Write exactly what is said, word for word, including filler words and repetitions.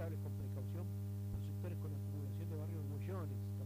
con precaución los sectores con acumulación de barrios bollones.